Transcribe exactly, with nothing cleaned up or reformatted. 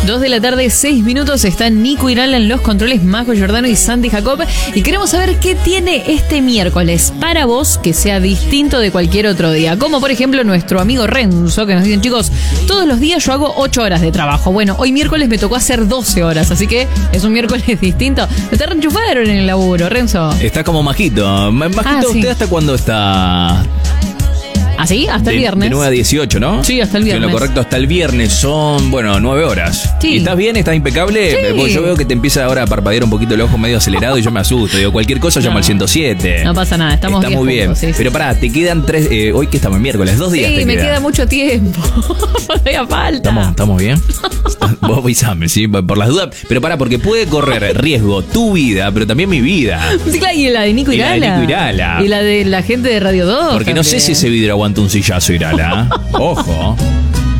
dos de la tarde, seis minutos. Están Nico Irala en los controles, Majo Giordano y Santi Jacob. Y queremos saber qué tiene este miércoles para vos que sea distinto de cualquier otro día. Como por ejemplo nuestro amigo Renzo, que nos dicen, chicos, todos los días yo hago ocho horas de trabajo. Bueno, hoy miércoles me tocó hacer doce horas, así que es un miércoles distinto. Te reenchufaron en el laburo, Renzo. Está como Majito. Majito, Ah, sí. ¿usted hasta cuándo está? ¿Ah, sí? Hasta el De, viernes. de nueve a dieciocho, ¿no? Sí, hasta el viernes. En lo correcto, hasta el viernes son, bueno, nueve horas. Sí. ¿Y estás bien? ¿Estás impecable? Sí. Porque yo veo que te empieza ahora a parpadear un poquito el ojo medio acelerado y yo me asusto. Digo, cualquier cosa llama No. al ciento siete. No pasa nada, estamos Está diez muy bien. puntos, sí, sí. Pero pará, te quedan tres... Eh, hoy que estamos, miércoles, dos días Sí, te me quedan. queda mucho tiempo. Todavía falta. ¿Estamos, ¿Estamos bien? Vos avisame, ¿sí? Por las dudas. Pero pará, porque puede correr riesgo tu vida, pero también mi vida. Sí, claro, y la de Nico Y la de Irala. Nico Irala. Y la de la gente de Radio dos. Porque no sé también. si ese vidrio aguanta un sillazo, Irala. Ojo.